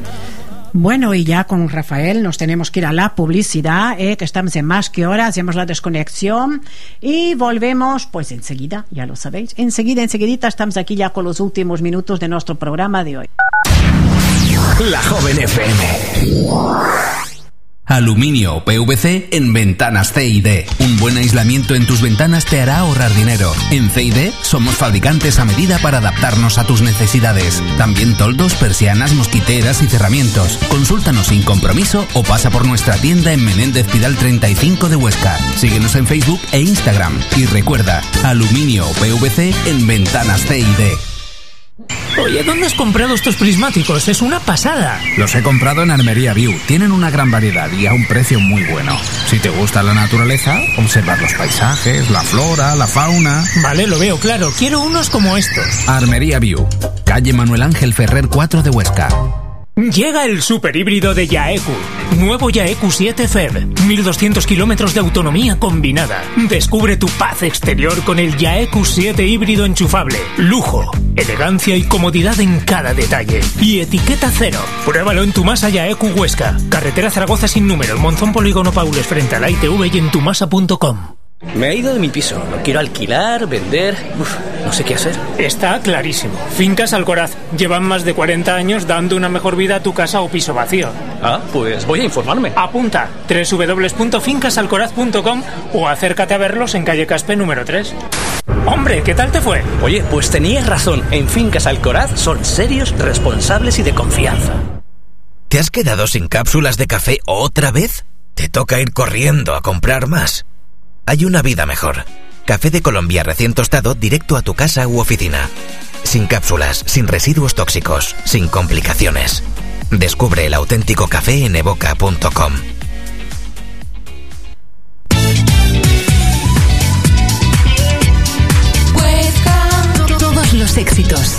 Bueno, y ya con Rafael nos tenemos que ir a la publicidad, que estamos en Más que Hora, hacemos la desconexión y volvemos pues enseguida, ya lo sabéis, enseguidita estamos aquí ya con los últimos minutos de nuestro programa de hoy. La Joven FM. Aluminio o PVC en ventanas C&D. Un buen aislamiento en tus ventanas te hará ahorrar dinero. En C&D somos fabricantes a medida para adaptarnos a tus necesidades. También toldos, persianas, mosquiteras y cerramientos. Consúltanos sin compromiso o pasa por nuestra tienda en Menéndez Pidal 35 de Huesca. Síguenos en Facebook e Instagram. Y recuerda, aluminio o PVC en ventanas C&D. Oye, ¿dónde has comprado estos prismáticos? Es una pasada. Los he comprado en Armería View. Tienen una gran variedad y a un precio muy bueno. Si te gusta la naturaleza, observar los paisajes, la flora, la fauna... Vale, lo veo claro. Quiero unos como estos. Armería View, calle Manuel Ángel Ferrer 4 de Huesca. Llega el superhíbrido de Yaeku. Nuevo Yaeku 7 FEV. 1200 kilómetros de autonomía combinada. Descubre tu paz exterior con el Yaeku 7 híbrido enchufable. Lujo, elegancia y comodidad en cada detalle. Y etiqueta cero. Pruébalo en Tumasa Yaeku Huesca. Carretera Zaragoza sin número, Monzón Polígono Paules frente a la ITV y en tumasa.com. Me he ido de mi piso. Lo quiero alquilar, vender... no sé qué hacer. Está clarísimo. Fincas Alcoraz. Llevan más de 40 años dando una mejor vida a tu casa o piso vacío. Ah, pues voy a informarme. Apunta. www.fincasalcoraz.com o acércate a verlos en calle Caspe número 3. Hombre, ¿qué tal te fue? Oye, pues tenías razón. En Fincas Alcoraz son serios, responsables y de confianza. ¿Te has quedado sin cápsulas de café otra vez? ¿Te toca ir corriendo a comprar más? Hay una vida mejor. Café de Colombia recién tostado directo a tu casa u oficina. Sin cápsulas, sin residuos tóxicos, sin complicaciones. Descubre el auténtico café en evoca.com. Todos los éxitos,